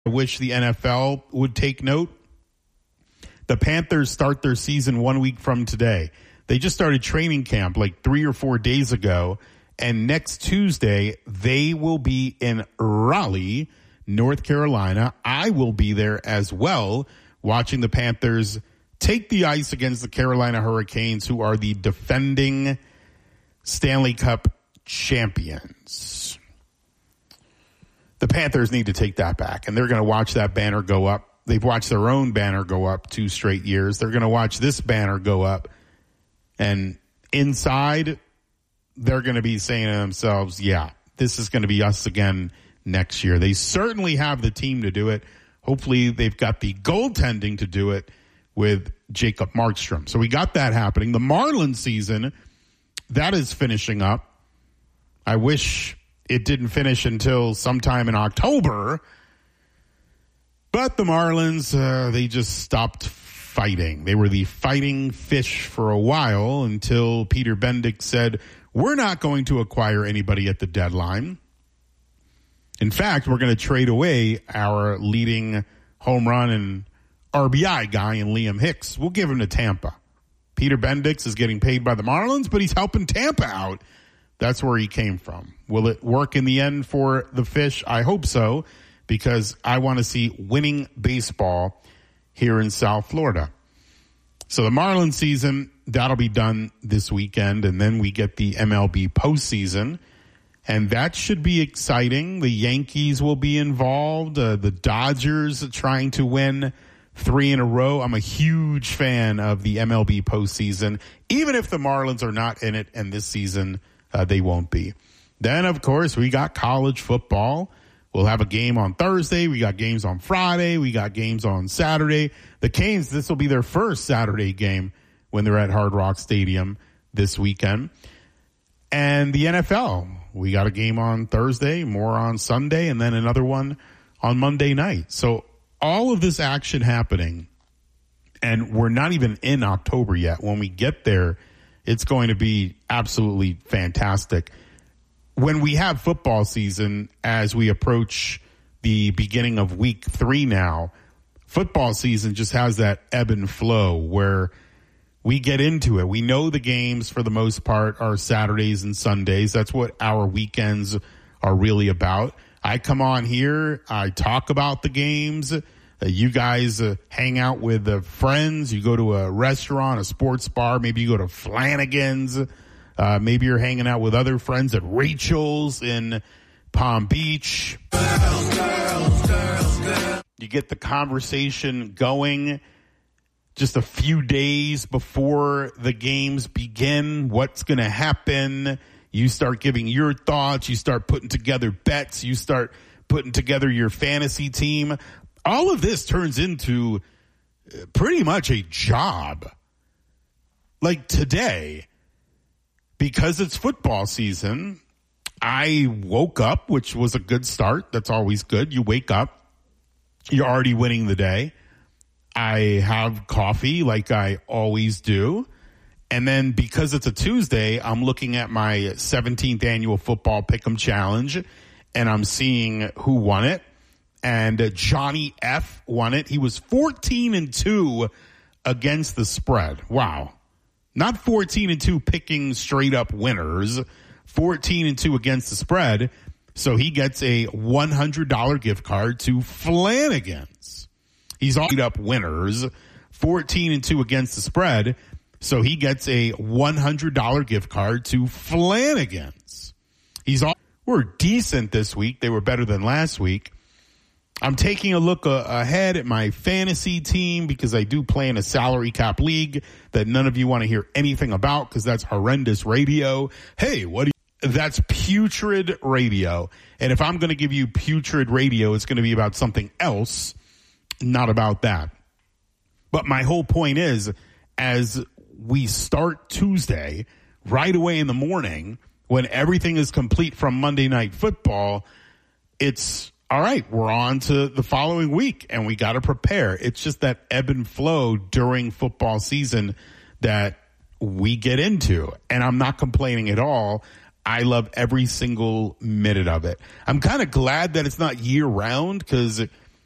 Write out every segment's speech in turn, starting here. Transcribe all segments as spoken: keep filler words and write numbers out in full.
I wish the N F L would take note. The Panthers start their season one week from today. They just started training camp like three or four days ago. And next Tuesday, they will be in Raleigh, North Carolina. I will be there as well, watching the Panthers take the ice against the Carolina Hurricanes, who are the defending Stanley Cup champions. The Panthers need to take that back, and they're going to watch that banner go up. They've watched their own banner go up two straight years. They're going to watch this banner go up, and inside, they're going to be saying to themselves, yeah, this is going to be us again next year. They certainly have the team to do it. Hopefully, they've got the goaltending to do it with Jacob Markstrom. So we got that happening. The Marlins season, that is finishing up. I wish it didn't finish until sometime in October. But the Marlins, uh, they just stopped fighting. They were the fighting fish for a while until Peter Bendick said, we're not going to acquire anybody at the deadline. In fact, we're going to trade away our leading home run and R B I guy in Liam Hicks. We'll give him to Tampa. Peter Bendix is getting paid by the Marlins, but he's helping Tampa out. That's where he came from. Will it work in the end for the Fish? I hope so, because I want to see winning baseball here in South Florida. So the Marlins season, that'll be done this weekend, and then we get the M L B postseason, and that should be exciting. The Yankees will be involved. Uh, the Dodgers trying to win three in a row. I'm a huge fan of the M L B postseason, even if the Marlins are not in it, and this season uh, they won't be. Then, of course, we got college football. We'll have a game on Thursday. We got games on Friday. We got games on Saturday. The Canes, this will be their first Saturday game when they're at Hard Rock Stadium this weekend. And the N F L, we got a game on Thursday, more on Sunday, and then another one on Monday night. So all of this action happening, and we're not even in October yet. When we get there, it's going to be absolutely fantastic. When we have football season, as we approach the beginning of week three now, football season just has that ebb and flow where we get into it. We know the games for the most part are Saturdays and Sundays. That's what our weekends are really about. I come on here, I talk about the games. Uh, you guys uh, hang out with uh, friends. You go to a restaurant, a sports bar. Maybe you go to Flanagan's. Uh, maybe you're hanging out with other friends at Rachel's in Palm Beach. Girls, girls, girls, girls. You get the conversation going just a few days before the games begin. What's going to happen? You start giving your thoughts. You start putting together bets. You start putting together your fantasy team. All of this turns into pretty much a job. Like today, because it's football season, I woke up, which was a good start. That's always good. You wake up, you're already winning the day. I have coffee like I always do. And then because it's a Tuesday, I'm looking at my seventeenth annual football pick'em challenge, and I'm seeing who won it. And uh, Johnny F won it. He was fourteen and two against the spread. Wow. Not fourteen and two picking straight up winners, fourteen and two against the spread. So he gets a one hundred dollars gift card to Flanagan's. He's all up winners, fourteen and two against the spread. So he gets a one hundred dollars gift card to Flanagan's. He's all, we're decent this week. They were better than last week. I'm taking a look uh, ahead at my fantasy team because I do play in a salary cap league that none of you want to hear anything about because that's horrendous radio. Hey, what do you, that's putrid radio. And if I'm going to give you putrid radio, it's going to be about something else, not about that. But my whole point is, as we start Tuesday, right away in the morning, when everything is complete from Monday Night Football, it's, all right, we're on to the following week, and we got to prepare. It's just that ebb and flow during football season that we get into, and I'm not complaining at all. I love every single minute of it. I'm kind of glad that it's not year-round because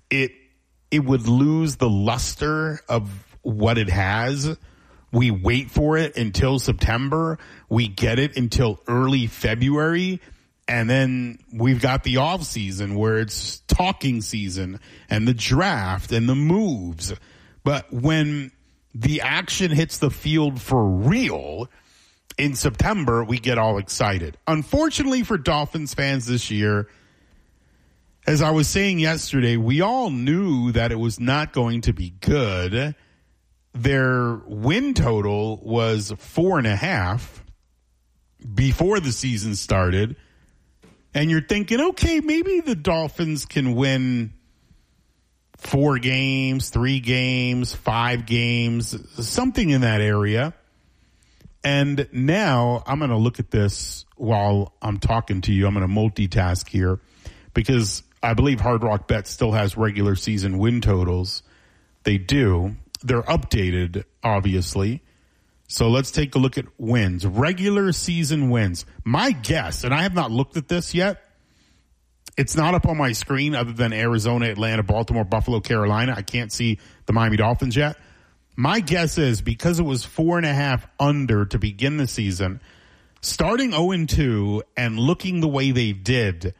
it it would lose the luster of what it has. We wait for it until September. We get it until early February. And then we've got the off season where it's talking season and the draft and the moves. But when the action hits the field for real in September, we get all excited. Unfortunately for Dolphins fans this year, as I was saying yesterday, we all knew that it was not going to be good. Their win total was four and a half before the season started. And you're thinking, okay, maybe the Dolphins can win four games, three games, five games, something in that area. And now I'm going to look at this while I'm talking to you. I'm going to multitask here because I believe Hard Rock Bet still has regular season win totals. They do. They're updated, obviously. So let's take a look at wins. Regular season wins. My guess, and I have not looked at this yet, it's not up on my screen other than Arizona, Atlanta, Baltimore, Buffalo, Carolina. I can't see the Miami Dolphins yet. My guess is because it was four and a half under to begin the season, starting oh and two and looking the way they did,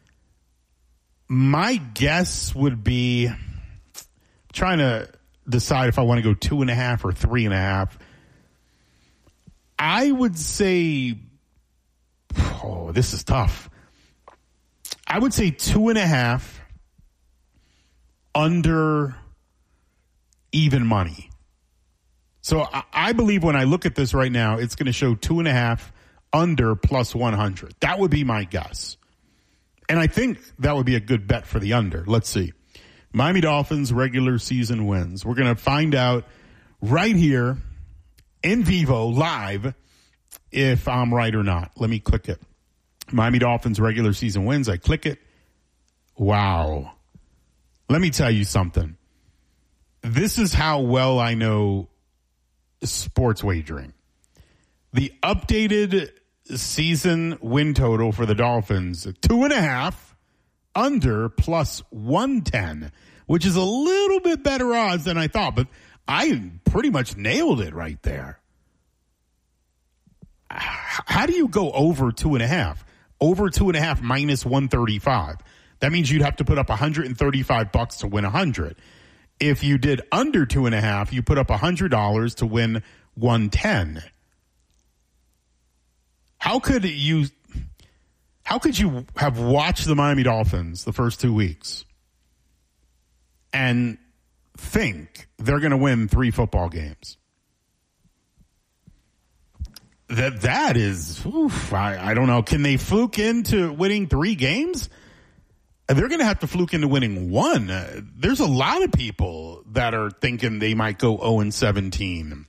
my guess would be trying to decide if I want to go two and a half or three and a half. I would say, oh, this is tough. I would say two and a half under even money. So I, I believe when I look at this right now, it's going to show two and a half under plus one hundred. That would be my guess. And I think that would be a good bet for the under. Let's see. Miami Dolphins regular season wins. We're going to find out right here in vivo, live, if I'm right or not. Let me click it. Miami Dolphins regular season wins. I click it. Wow. Let me tell you something. This is how well I know sports wagering. The updated season win total for the Dolphins, two and a half under plus one ten, which is a little bit better odds than I thought, but I pretty much nailed it right there. How do you go over two and a half? Over two and a half minus one thirty-five. That means you'd have to put up one hundred thirty-five bucks to win one hundred. If you did under two and a half, you put up one hundred dollars to win one ten. How could you, how could you have watched the Miami Dolphins the first two weeks and think they're going to win three football games? That that is, oof, I, I don't know. Can they fluke into winning three games? They're going to have to fluke into winning one. Uh, there's a lot of people that are thinking they might go oh and seventeen.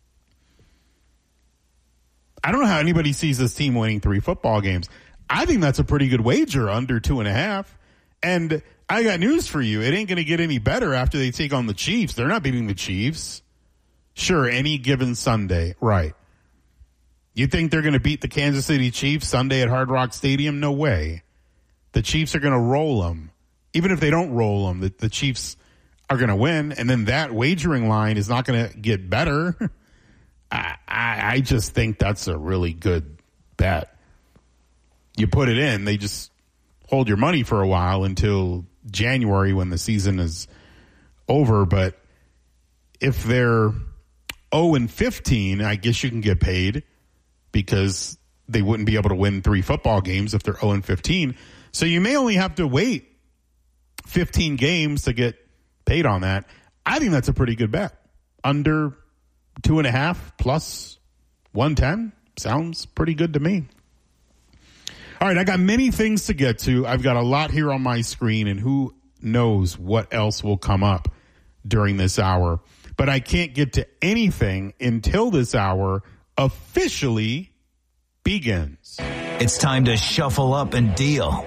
I don't know how anybody sees this team winning three football games. I think that's a pretty good wager under two and a half. And I got news for you. It ain't going to get any better after they take on the Chiefs. They're not beating the Chiefs. Sure, any given Sunday. Right. You think they're going to beat the Kansas City Chiefs Sunday at Hard Rock Stadium? No way. The Chiefs are going to roll them. Even if they don't roll them, the, the Chiefs are going to win. And then that wagering line is not going to get better. I, I, I just think that's a really good bet. You put it in, they just hold your money for a while until January when the season is over. But if they're oh and fifteen, I guess you can get paid because they wouldn't be able to win three football games if they're oh and fifteen. So you may only have to wait fifteen games to get paid on that. I think that's a pretty good bet. Under two and a half plus one ten sounds pretty good to me. All right, I got many things to get to. I've got a lot here on my screen, and who knows what else will come up during this hour. But I can't get to anything until this hour officially begins. It's time to shuffle up and deal.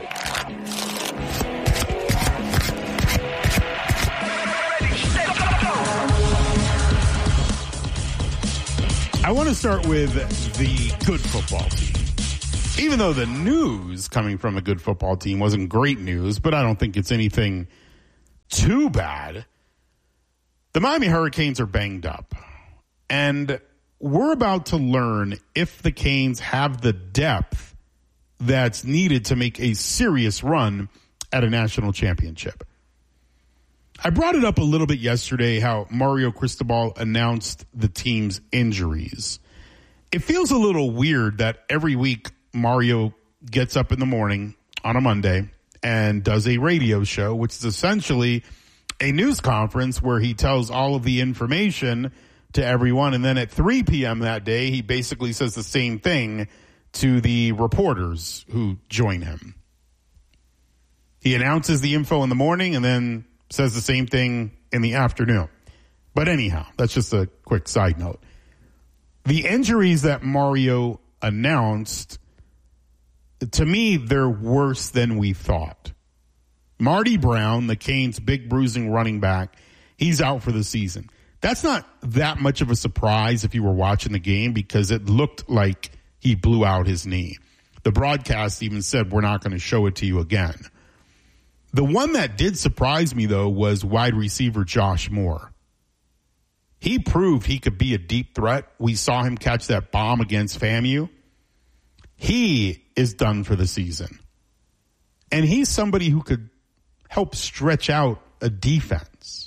I want to start with the good football team. Even though the news coming from a good football team wasn't great news, but I don't think it's anything too bad. The Miami Hurricanes are banged up. And we're about to learn if the Canes have the depth that's needed to make a serious run at a national championship. I brought it up a little bit yesterday how Mario Cristobal announced the team's injuries. It feels a little weird that every week Mario gets up in the morning on a Monday and does a radio show, which is essentially a news conference where he tells all of the information to everyone. And then at three p.m. that day, he basically says the same thing to the reporters who join him. He announces the info in the morning and then says the same thing in the afternoon. But anyhow, that's just a quick side note. The injuries that Mario announced, to me, they're worse than we thought. Marty Brown, the Canes' big bruising running back, he's out for the season. That's not that much of a surprise if you were watching the game because it looked like he blew out his knee. The broadcast even said, we're not going to show it to you again. The one that did surprise me, though, was wide receiver Josh Moore. He proved he could be a deep threat. We saw him catch that bomb against FAMU. He is done for the season. And he's somebody who could help stretch out a defense.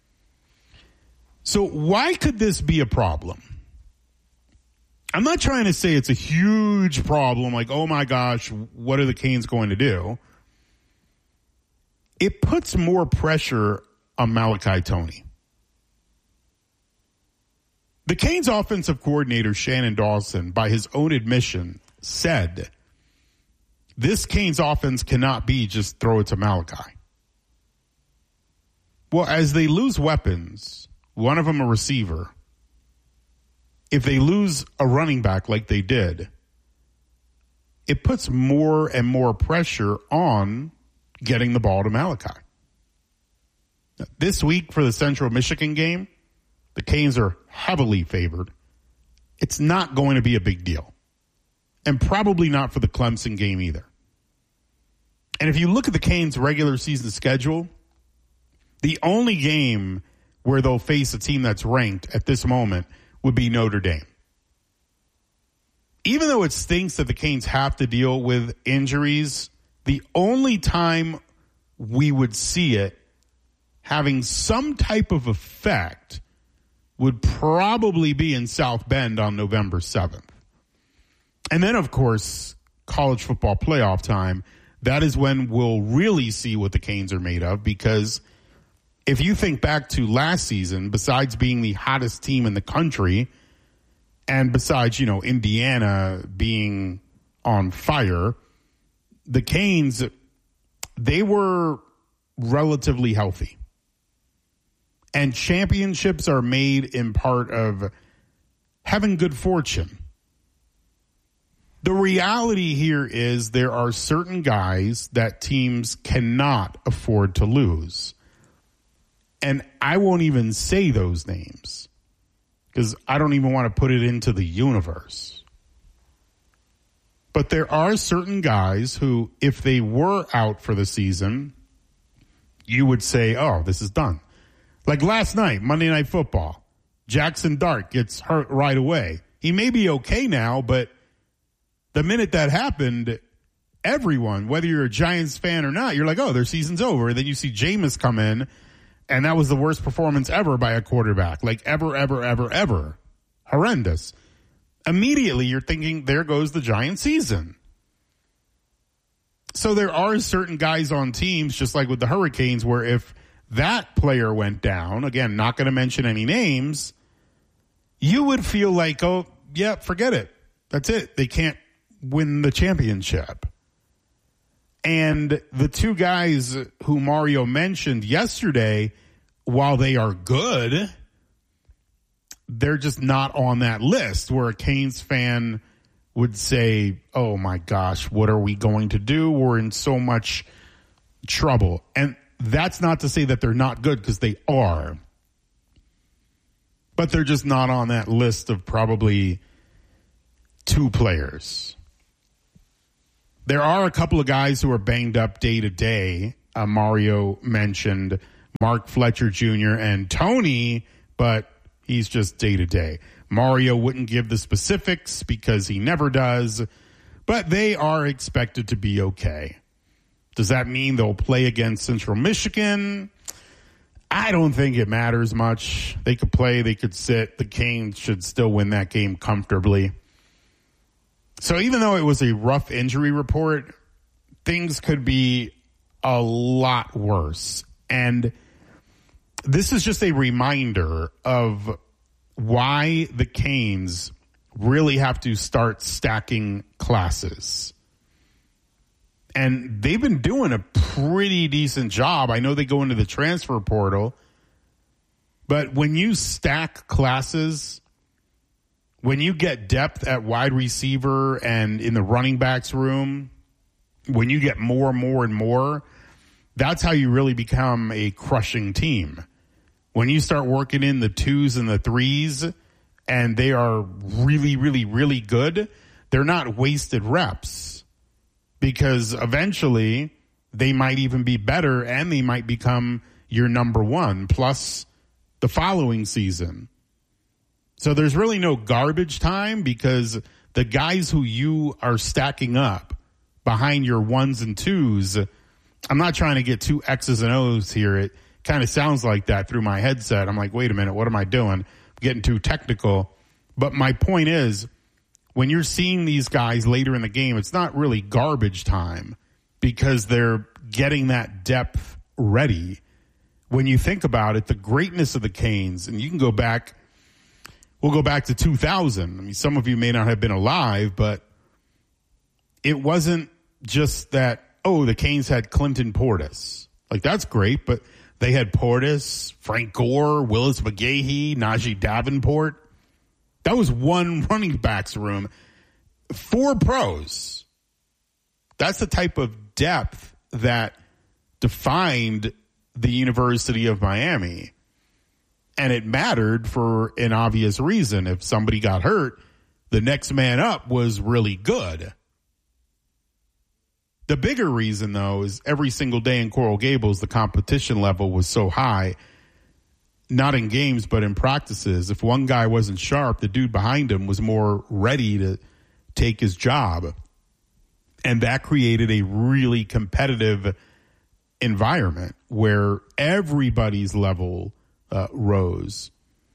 So why could this be a problem? I'm not trying to say it's a huge problem, like, oh my gosh, what are the Canes going to do? It puts more pressure on Malachi Toney. The Canes offensive coordinator, Shannon Dawson, by his own admission, said this Canes offense cannot be just throw it to Malachi. Well, as they lose weapons, one of them a receiver, if they lose a running back like they did, it puts more and more pressure on getting the ball to Malachi. This week for the Central Michigan game, the Canes are heavily favored. It's not going to be a big deal. And probably not for the Clemson game either. And if you look at the Canes' regular season schedule, the only game where they'll face a team that's ranked at this moment would be Notre Dame. Even though it stinks that the Canes have to deal with injuries, the only time we would see it having some type of effect would probably be in South Bend on November seventh. And then, of course, college football playoff time, that is when we'll really see what the Canes are made of, because if you think back to last season, besides being the hottest team in the country, and besides, you know, Indiana being on fire, the Canes, they were relatively healthy. And championships are made in part of having good fortune. The reality here is there are certain guys that teams cannot afford to lose. And I won't even say those names because I don't even want to put it into the universe. But there are certain guys who, if they were out for the season, you would say, oh, this is done. Like last night, Monday Night Football, Jackson Dart gets hurt right away. He may be okay now, but the minute that happened, everyone, whether you're a Giants fan or not, you're like, oh, their season's over. And then you see Jameis come in, and that was the worst performance ever by a quarterback. Like ever, ever, ever, ever. Horrendous. Immediately, you're thinking, there goes the Giants season. So there are certain guys on teams, just like with the Hurricanes, where if that player went down, again, not going to mention any names, you would feel like, oh, yeah, forget it. That's it. They can't win the championship. And the two guys who Mario mentioned yesterday, while they are good, they're just not on that list where a Canes fan would say, oh my gosh, what are we going to do? We're in so much trouble. And that's not to say that they're not good, because they are. But they're just not on that list of probably two players. There are a couple of guys who are banged up day to day. Uh, Mario mentioned Mark Fletcher Junior and Tony, but he's just day-to-day. Mario wouldn't give the specifics because he never does, but they are expected to be okay. Does that mean they'll play against Central Michigan? I don't think it matters much. They could play, they could sit. The Canes should still win that game comfortably. So even though it was a rough injury report, things could be a lot worse. And this is just a reminder of why the Canes really have to start stacking classes. And they've been doing a pretty decent job. I know they go into the transfer portal, but when you stack classes, when you get depth at wide receiver and in the running backs room, when you get more and more and more, that's how you really become a crushing team. When you start working in the twos and the threes and they are really, really, really good, they're not wasted reps because eventually they might even be better and they might become your number one plus the following season. So there's really no garbage time because the guys who you are stacking up behind your ones and twos, I'm not trying to get two X's and O's here. It kind of sounds like that through my headset. I'm like, wait a minute, what am I doing? I'm getting too technical. But my point is, when you're seeing these guys later in the game, it's not really garbage time because they're getting that depth ready. When you think about it, the greatness of the Canes, and you can go back, we'll go back to two thousand. I mean, some of you may not have been alive, but it wasn't just that, oh, the Canes had Clinton Portis. Like, that's great, but they had Portis, Frank Gore, Willis McGahee, Najee Davenport. That was one running backs room. Four pros. That's the type of depth that defined the University of Miami. And it mattered for an obvious reason. If somebody got hurt, the next man up was really good. The bigger reason, though, is every single day in Coral Gables, the competition level was so high, not in games, but in practices. If one guy wasn't sharp, the dude behind him was more ready to take his job. And that created a really competitive environment where everybody's level uh, rose.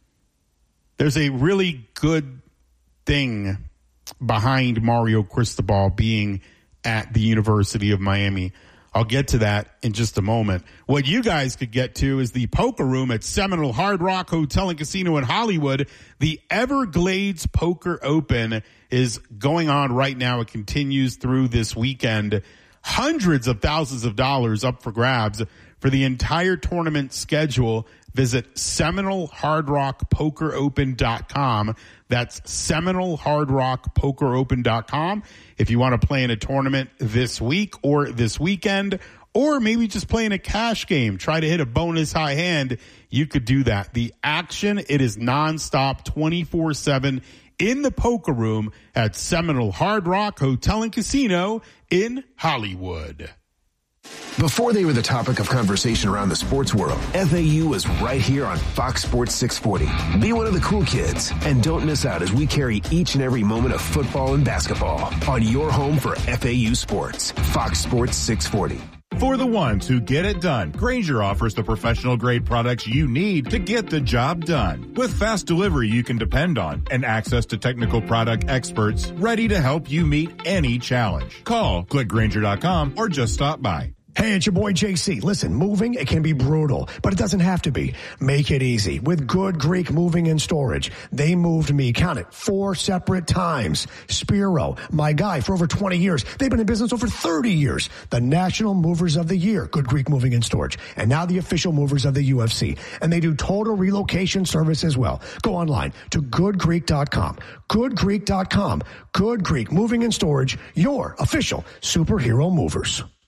There's a really good thing behind Mario Cristobal being at the University of Miami. I'll get to that in just a moment. What you guys could get to is the poker room at Seminole Hard Rock Hotel and Casino in Hollywood. The Everglades Poker Open is going on right now. It continues through this weekend. Hundreds of thousands of dollars up for grabs for the entire tournament schedule. Visit Seminole Hard Rock Poker Open dot com. That's Seminole Hard Rock Poker Open dot com. If you want to play in a tournament this week or this weekend, or maybe just playing a cash game, try to hit a bonus high hand, you could do that. The action, it is nonstop, twenty-four seven in the poker room at Seminole Hard Rock Hotel and Casino in Hollywood. Before they were the topic of conversation around the sports world, F A U was right here on Fox Sports six forty. Be one of the cool kids, and don't miss out as we carry each and every moment of football and basketball on your home for F A U sports. Fox Sports six forty. For the ones who get it done, Grainger offers the professional-grade products you need to get the job done. With fast delivery you can depend on and access to technical product experts ready to help you meet any challenge. Call, click Grainger dot com, or just stop by. Hey, it's your boy J C. Listen, moving, it can be brutal, but it doesn't have to be. Make it easy with Good Greek Moving and Storage. They moved me, count it, four separate times. Spiro, my guy for over twenty years. They've been in business over thirty years. The National Movers of the Year, Good Greek Moving and Storage. And now the official movers of the U F C. And they do total relocation service as well. Go online to good greek dot com. good greek dot com. Good Greek Moving and Storage, your official superhero movers.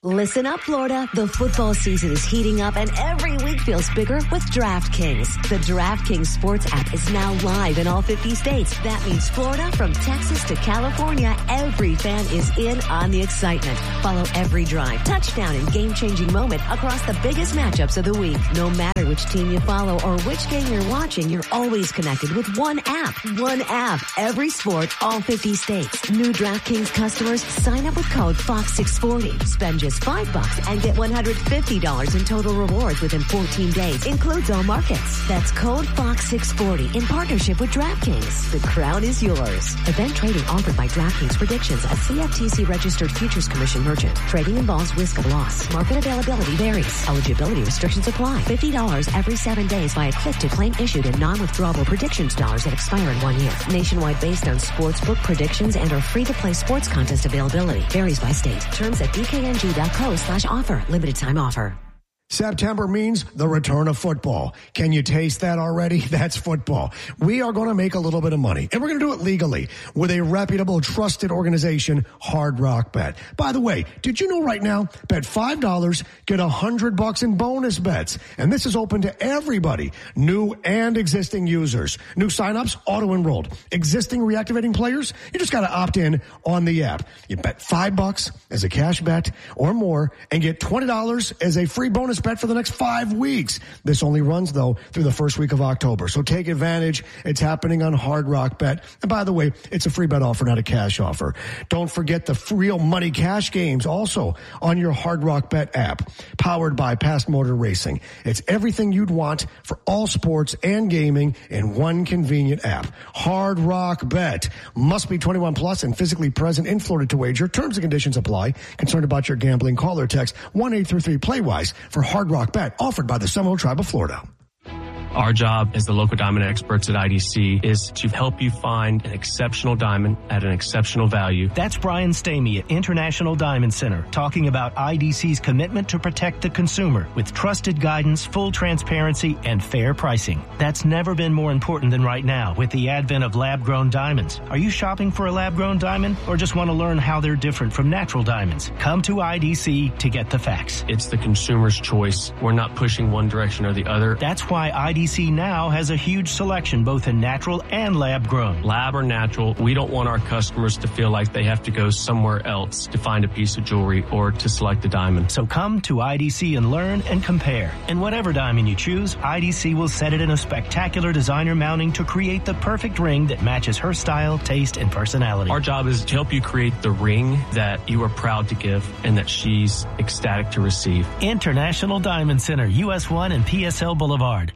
Listen up, Florida. The football season is heating up and every week feels bigger with DraftKings. The DraftKings Sports app is now live in all fifty states. That means Florida, from Texas to California, every fan is in on the excitement. Follow every drive, touchdown, and game-changing moment across the biggest matchups of the week. No matter which team you follow or which game you're watching, you're always connected with one app. One app. Every sport, all fifty states. New DraftKings customers, sign up with code Fox six forty. Spend just five bucks and get one hundred fifty dollars in total rewards within fourteen days. Includes all markets. That's code Fox six forty in partnership with DraftKings. The crown is yours. Event trading offered by DraftKings Predictions, a C F T C registered futures commission merchant. Trading involves risk of loss. Market availability varies. Eligibility restrictions apply. fifty dollars every seven days via click to claim issued in non-withdrawable predictions dollars that expire in one year. Nationwide based on sportsbook predictions and or free-to-play sports contest availability. Varies by state. Terms at B K N G dot co slash offer. Limited time offer. September means the return of football. Can you taste that already? That's football. We are going to make a little bit of money, and we're going to do it legally with a reputable, trusted organization, Hard Rock Bet. By the way, did you know right now, bet five dollars, get one hundred bucks in bonus bets. And this is open to everybody, new and existing users. New signups, auto-enrolled. Existing reactivating players, you just got to opt in on the app. You bet five bucks as a cash bet or more and get twenty dollars as a free bonus bet for the next five weeks. This only runs, though, through the first week of October. So take advantage. It's happening on Hard Rock Bet. And by the way, it's a free bet offer, not a cash offer. Don't forget the real money cash games also on your Hard Rock Bet app, powered by Past Motor Racing. It's everything you'd want for all sports and gaming in one convenient app. Hard Rock Bet. Must be twenty-one plus and physically present in Florida to wager. Terms and conditions apply. Concerned about your gambling? Call or text one eight three three play wise for Hard Rock Bet, offered by the Seminole Tribe of Florida. Our job as the local diamond experts at I D C is to help you find an exceptional diamond at an exceptional value. That's Brian Stamey at International Diamond Center, talking about I D C's commitment to protect the consumer with trusted guidance, full transparency, and fair pricing. That's never been more important than right now with the advent of lab-grown diamonds. Are you shopping for a lab-grown diamond or just want to learn how they're different from natural diamonds? Come to I D C to get the facts. It's the consumer's choice. We're not pushing one direction or the other. That's why I D C now has a huge selection both in natural and lab-grown. Lab or natural, we don't want our customers to feel like they have to go somewhere else to find a piece of jewelry or to select a diamond. So come to I D C and learn and compare. And whatever diamond you choose, I D C will set it in a spectacular designer mounting to create the perfect ring that matches her style, taste, and personality. Our job is to help you create the ring that you are proud to give and that she's ecstatic to receive. International Diamond Center, U S one and P S L Boulevard.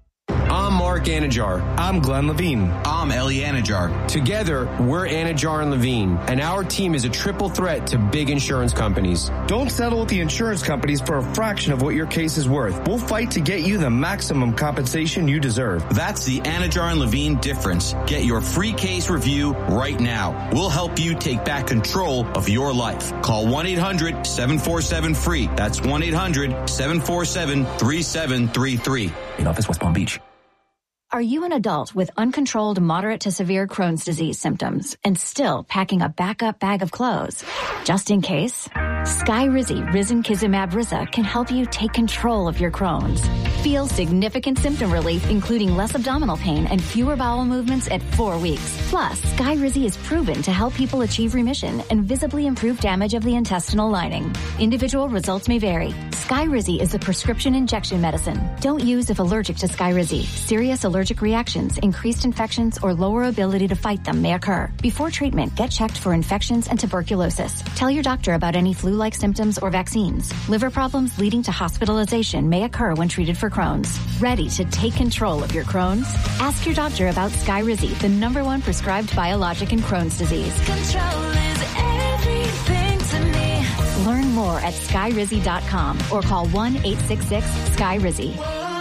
I'm Mark Anajar. I'm Glenn Levine. I'm Ellie Anajar. Together, we're Anajar and Levine, and our team is a triple threat to big insurance companies. Don't settle with the insurance companies for a fraction of what your case is worth. We'll fight to get you the maximum compensation you deserve. That's the Anajar and Levine difference. Get your free case review right now. We'll help you take back control of your life. Call one eight hundred seven four seven free. That's one eight hundred seven four seven three seven three three. In office, West Palm Beach. Are you an adult with uncontrolled moderate to severe Crohn's disease symptoms and still packing a backup bag of clothes? Just in case, Skyrizi Risankizumab Riza can help you take control of your Crohn's. Feel significant symptom relief, including less abdominal pain and fewer bowel movements at four weeks. Plus, Skyrizi is proven to help people achieve remission and visibly improve damage of the intestinal lining. Individual results may vary. Skyrizi is a prescription injection medicine. Don't use if allergic to Skyrizi. Serious allergic reactions, increased infections, or lower ability to fight them may occur. Before treatment, get checked for infections and tuberculosis. Tell your doctor about any flu-like symptoms or vaccines. Liver problems leading to hospitalization may occur when treated for Crohn's. Ready to take control of your Crohn's? Ask your doctor about Skyrizi, the number one prescribed biologic in Crohn's disease. Control is everything to me. Learn more at skyrizi dot com or call one eight six six sky rizi.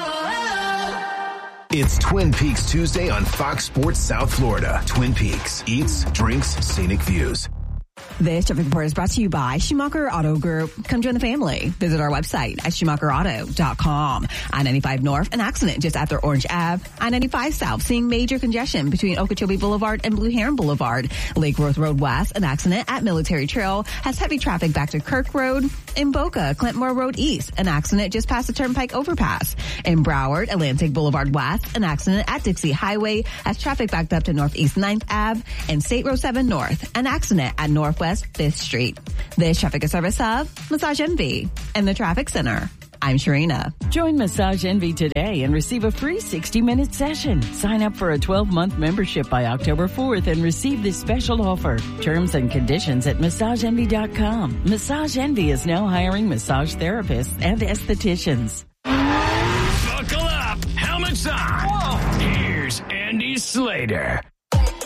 It's Twin Peaks Tuesday on Fox Sports South Florida. Twin Peaks. Eats, drinks, scenic views. This traffic report is brought to you by Schumacher Auto Group. Come join the family. Visit our website at schumacher auto dot com. I ninety-five North, an accident just after Orange Ave. I ninety-five South, seeing major congestion between Okeechobee Boulevard and Blue Heron Boulevard. Lake Worth Road West, an accident at Military Trail has heavy traffic back to Kirk Road. In Boca, Clintmore Road East, an accident just past the Turnpike overpass. In Broward, Atlantic Boulevard West, an accident at Dixie Highway has traffic backed up to Northeast ninth Avenue. And State Road seven North, an accident at Northwest fifth Street. This traffic is service of Massage Envy and the Traffic Center. I'm Sharina. Join Massage Envy today and receive a free sixty minute session. Sign up for a twelve month membership by October fourth and receive this special offer. Terms and conditions at massage envy dot com. Massage Envy is now hiring massage therapists and estheticians. Buckle up. Helmets on. Whoa. Here's Andy Slater.